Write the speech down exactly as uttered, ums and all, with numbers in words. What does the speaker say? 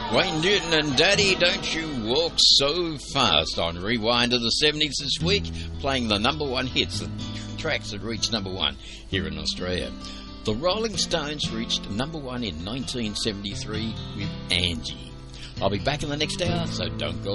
Wayne Newton and Daddy, Don't You Walk So Fast on Rewind of the seventies this week, playing the number one hits, the tracks that reached number one here in Australia. The Rolling Stones reached number one in nineteen seventy-three with Angie. I'll be back in the next hour, so don't go